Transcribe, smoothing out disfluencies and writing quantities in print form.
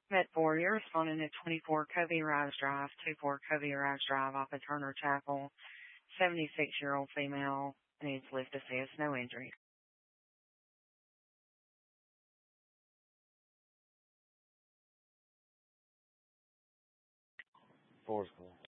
Med 4, you're responding to 24 Covey Rise Drive, 24 Covey Rise Drive off of Turner Chapel. 76-year-old female needs lift assist, no injury. Four's cool.